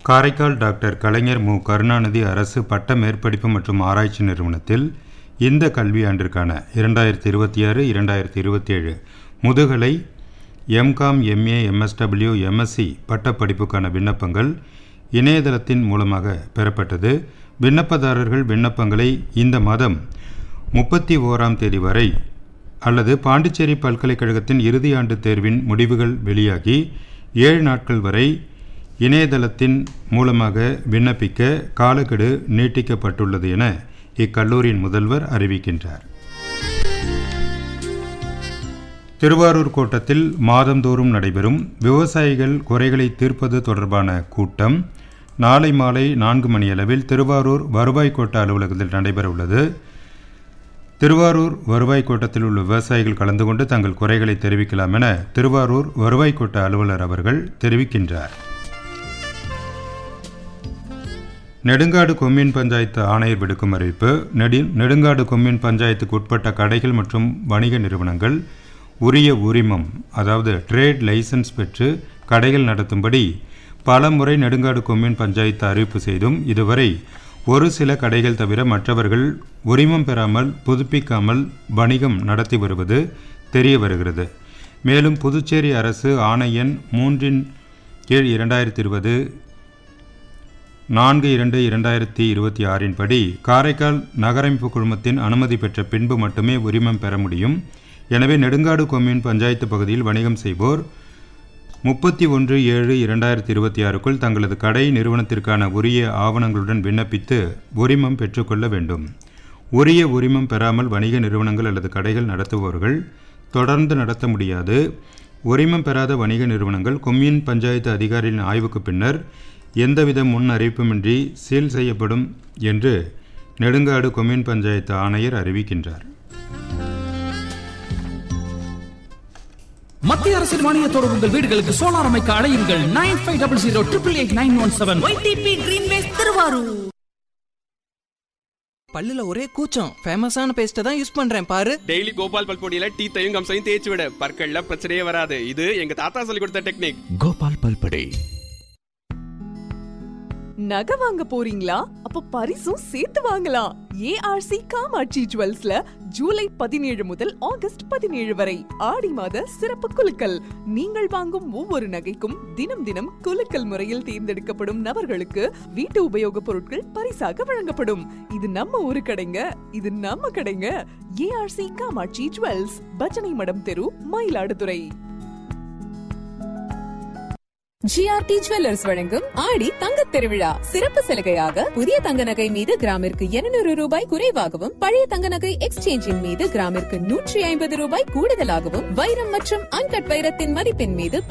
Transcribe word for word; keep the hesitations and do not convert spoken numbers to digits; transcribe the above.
Karaikal doctor கலைஞர் மு கருணாநிதி அரசு பட்ட மேற்படிப்பு மற்றும் ஆராய்ச்சி நிறுவனத்தில் இந்த கல்வியாண்டிற்கான இரண்டாயிரத்தி இருபத்தி ஆறு இரண்டாயிரத்தி இருபத்தி ஏழு முதுகலை எம்காம் எம்ஏ எம்எஸ்டபிள்யூ எம்எஸ்சி பட்டப்படிப்புக்கான விண்ணப்பங்கள் இணையதளத்தின் மூலமாக பெறப்பட்டது. விண்ணப்பதாரர்கள் விண்ணப்பங்களை இந்த மாதம் முப்பத்தி ஓராம் தேதி வரை அல்லது பாண்டிச்சேரி பல்கலைக்கழகத்தின் இறுதி ஆண்டு தேர்வின் முடிவுகள் வெளியாகி ஏழு நாட்கள் வரை இணையதளத்தின் மூலமாக விண்ணப்பிக்க காலக்கெடு நீட்டிக்கப்பட்டுள்ளது என இக்கல்லூரியின் முதல்வர் அறிவிக்கின்றார். திருவாரூர் கோட்டத்தில் மாதந்தோறும் நடைபெறும் விவசாயிகள் குறைகளை தீர்ப்பது தொடர்பான கூட்டம் நாளை மாலை நான்கு மணியளவில் திருவாரூர் வருவாய் கோட்ட அலுவலகத்தில் நடைபெறவுள்ளது. திருவாரூர் வருவாய் கோட்டத்தில் உள்ள விவசாயிகள் கலந்து கொண்டு தங்கள் குறைகளை தெரிவிக்கலாம் என திருவாரூர் வருவாய் கோட்ட அலுவலர் அவர்கள் தெரிவிக்கின்றார். நெடுங்காடு கொம்யூன் பஞ்சாயத்து ஆணையர் விடுக்கும் அறிவிப்பு. நெடு நெடுங்காடு கொம்யூன் பஞ்சாயத்துக்கு உட்பட்ட கடைகள் மற்றும் வணிக நிறுவனங்கள் உரிய உரிமம் அதாவது ட்ரேட் லைசன்ஸ் பெற்று கடைகள் நடத்தும்படி பல முறை நெடுங்காடு கொம்யூன் பஞ்சாயத்து அறிவிப்பு செய்தும் இதுவரை ஒரு சில கடைகள் தவிர மற்றவர்கள் உரிமம் பெறாமல் புதுப்பிக்காமல் வணிகம் நடத்தி வருவது தெரிய வருகிறது. மேலும் புதுச்சேரி அரசு ஆணையன் மூன்றின் கீழ் இரண்டாயிரத்தி இருபது நான்கு இரண்டு இரண்டாயிரத்தி இருபத்தி ஆறின் படி காரைக்கால் நகரமைப்பு குழுமத்தின் அனுமதி பெற்ற பின்பு மட்டுமே உரிமம் பெற முடியும். எனவே நெடுங்காடு கொம்யூன் பஞ்சாயத்து பகுதியில் வணிகம் செய்வோர் முப்பத்தி ஒன்று ஏழு இரண்டாயிரத்தி இருபத்தி ஆறுக்குள் தங்களது கடை நிறுவனத்திற்கான உரிய ஆவணங்களுடன் விண்ணப்பித்து உரிமம் பெற்றுக்கொள்ள வேண்டும். உரிய உரிமம் பெறாமல் வணிக நிறுவனங்கள் அல்லது கடைகள் நடத்துபவர்கள் தொடர்ந்து நடத்த முடியாது. உரிமம் பெறாத வணிக நிறுவனங்கள் கொம்யூன் பஞ்சாயத்து அதிகாரிகளின் ஆய்வுக்கு பின்னர் எந்தவித முன் அறிவிப்புமின்றி சீல் செய்யப்படும் என்று நெடுங்காடு கொம்யூன் பஞ்சாயத்து ஆணையர் அறிவிக்கின்றார். மத்திய அரசின் மானியத்தோடு உங்கள் வீடுகளுக்கு சோலார் அமைக்க அழையுங்கள் nine five double zero triple eight nine one seven. YDP Greenways Thiruvarur. பல்லுல ஒரே கூச்சம், ஃபேமஸான பேஸ்ட் தான் யூஸ் பண்றேன் பாரு. டெய்லி கோபால் பல்பொடியில டீத்தையும் கம்சையும் தேய்ச்சி விட பற்கள்ல பிரச்சனையே வராது. இது எங்க தாத்தா சொல்லி கொடுத்த டெக்னிக். கோபால் பல்பொடி. நகை வாங்க போறீங்களா? அப்ப பரிசும் சேர்த்து வாங்கலாம். ஏஆர்சி காமாட்சி ஜுவல்ஸ்ல ஜூலை பதினேழு முதல் ஆகஸ்ட் பதினேழு வரை ஆடி மாத சிறப்பு குலுக்கல். நீங்கள் வாங்கும் ஒவ்வொரு நகைக்கும் தினம் தினம் குலுக்கல் முறையில் தேர்ந்தெடுக்கப்படும் நபர்களுக்கு வீட்டு உபயோக பொருட்கள் பரிசாக வழங்கப்படும். இது நம்ம ஊரு கடைங்க, இது நம்ம கடைங்க. ஏஆர்சி காமாட்சி ஜுவல்ஸ், பஜனை மடம் தெரு, மயிலாடுதுறை. ஜிஆர்டி ஜுவல்லர்ஸ் வழங்கும் ஆடி தங்கத் திருவிழா சிறப்பு சலுகையாக புதிய தங்க நகை மீது கிராமிற்கு இருநூறு ரூபாய் குறைவாகவும் பழைய தங்க நகை எக்ஸ்சேஞ்சின் மீது கிராமிற்கு நூற்றி ஐம்பது ரூபாய் கூடுதலாகவும் வைரம் மற்றும் அன்கட் வைரத்தின் மதிப்பின் மீது